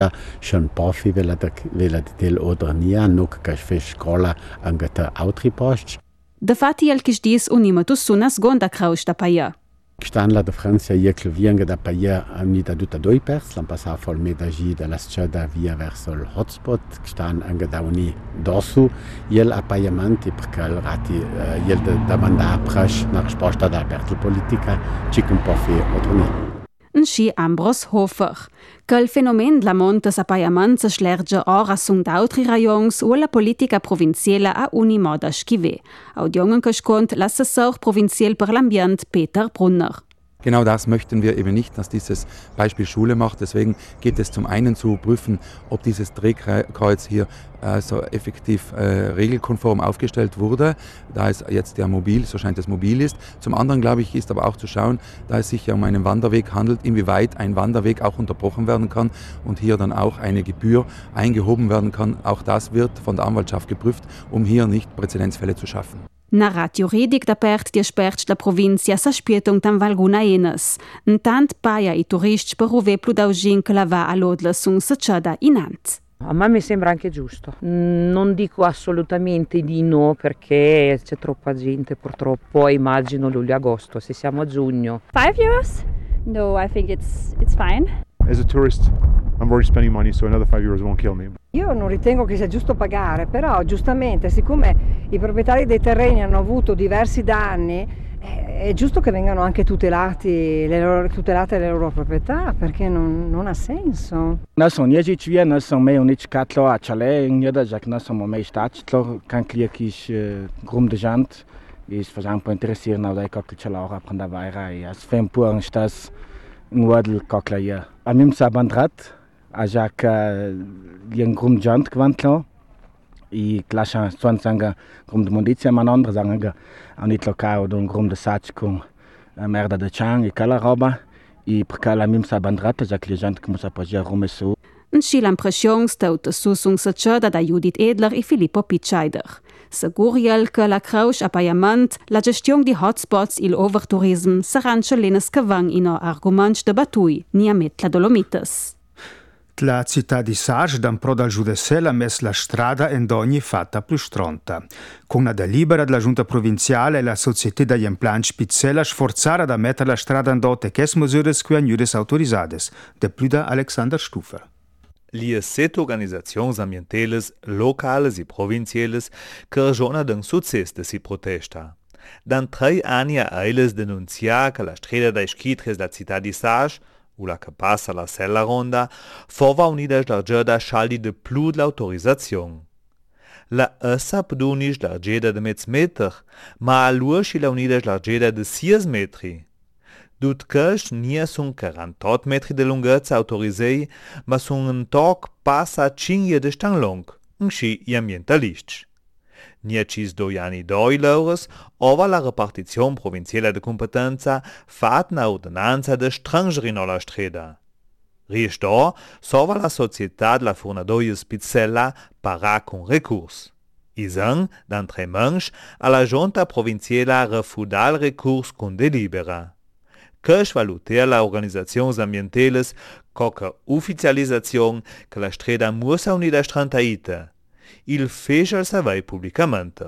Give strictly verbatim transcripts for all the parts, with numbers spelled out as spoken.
Schon Profi vela vela del odrnia nuk ka fes cola angata altri post. De fatti el che dis unima tu sunas gonda kraus da paia. Stanla de Francia je clovianga da paia unita tutta doi pers, l'an passa fol medagi della strada via verso il hotspot, stan anga da uni dosu, jel appaiamenti perché il rati uh, jel de demanda prash na risposta da aperta politica, cic un po' fi odrnia. Un schi Ambros Hofer. Che il fenomeno della monta s'appaiaments schlerge ora sun d'autri rajons o la politica provinciale a uni moda schive. Audiongen geschont l'assessor provinziell per l'ambient Peter Brunner. Genau das möchten wir eben nicht, dass dieses Beispiel Schule macht. Deswegen geht es zum einen zu prüfen, ob dieses Drehkreuz hier äh, so effektiv äh, regelkonform aufgestellt wurde, da es jetzt ja mobil, so scheint es mobil ist. Zum anderen, glaube ich, ist aber auch zu schauen, da es sich ja um einen Wanderweg handelt, inwieweit ein Wanderweg auch unterbrochen werden kann und hier dann auch eine Gebühr eingehoben werden kann. Auch das wird von der Anwaltschaft geprüft, um hier nicht Präzedenzfälle zu schaffen. Narrat juridic da pert di esperts la provincia sa spietung tan valguna enes. Intant paia i turisti per uve plu daugin che la va all'odla sun sacciada inant. A me mi sembra anche giusto. Non dico assolutamente di no perché c'è troppa gente purtroppo, immagino luglio-agosto, se siamo a giugno. Five euros? No, I think it's, it's fine. As a tourist, I'm already spending money, so another five euros won't kill me. Io non ritengo che sia giusto pagare, però giustamente, siccome i proprietari dei terreni hanno avuto diversi danni, è giusto che vengano anche tutelati le loro, tutelate le loro proprietà, perché non, non ha senso. Nós são nieci via, nós são meio unici catlo a chale, nada já que nós somos meio statlo, kan kliekis grum de jant, is fazang po interessir na dai cocktail chala aprenda vaira e as fem por estas um wadel cocktail. A mim sabandrat a já que um grum jant gewantlo. I klasza swansanga grum de monditia man andere sanga anit lokal do grum de sach com a merda de chang e kala roba i perché la mim sabandrata ja que gente que musa pagia rumeso. Un schi l'impression staut susung sacciada da Judith Edler e Filippo Pitscheider. Seguriel che la crausch appaiament, la gestione di hotspots il overtourism saran lenes cavang ino arguments de batui, ni amet la Dolomites. La città di Sage, dan pro dal giudecel, ha messo la strada in ogni fatta più stronta. Con una delibera della giunta provinciale e la società degli implanti Spizzella sforzare da mettere la strada in dote che misure squiagnures autorizzades, de più da Alexander Stufer. Lie set organizações ambientales, locales e provinciales que ragiona d'un succes de si protesta. Dan trei anni a eiles denunciar che la strada dai schitres la città di Sage, ula che passa la sella ronda, fova unidas largeda schaldi de plu l'autorizazione. La essa pdunis largeda de mezz meter, ma a luasci la unidas largeda de sies metri. Dut cash nia sun quarantotto metri de lunghezza autorisei, ma sun un toc passa cinque de stang long, un sci i ambientalists. Nia cis doi anni doi laures, ova la repartizione provinciale de competenza fat na ordinanza de strangeri no la streda. Risto, sova la società de la fornadoia Spizzella para con recurs. Isang, dan tre manch, a la giunta provinciale refudal recurs con delibera. Cash valuter la organizazioni ambientales coca ufficializzazione che la streda musa unida strantaita. Il fece al savai publicamente.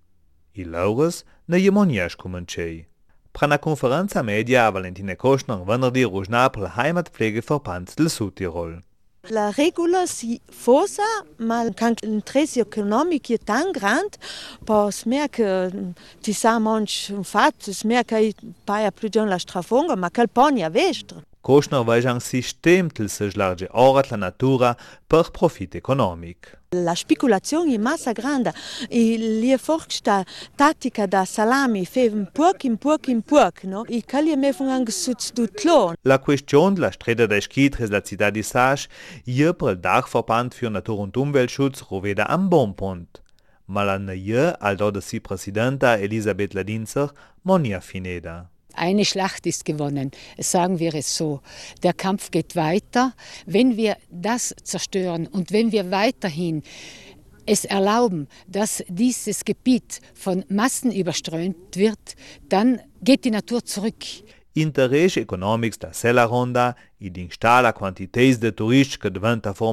Il laures ne jemoniasch comencei. Pra na conferenza media a Valentina Koschner venerdì rujna per la Heimatpflegeverband del Südtirol. La regola si fosa, ma kan l'interesse economico è tan grande, per smea che ti sa manch un fatto, smea che paia più di la strafonga, ma che poni a vestre. Koschner vege un sistem tel se large orat la natura per profit economic. La speculazione è massa grande e li forsta tattica da salami fe un poc in poc in poc, no? E calli me fun anche sutstutlo. La questione della strada dei schitres la città di Sage je per il Dachverband für Natur- und Umweltschutz roveda am bon punt. Ma la neue, aldo de si presidenta Elisabeth Ladinzer, monia fineda. Eine Schlacht ist gewonnen, sagen wir es so. Der Kampf geht weiter. Wenn wir das zerstören und wenn wir weiterhin es erlauben, dass dieses Gebiet von Massen überströmt wird, dann geht die Natur zurück. Interesse economics da sella ronda ed in stala quantitates de turists che diventa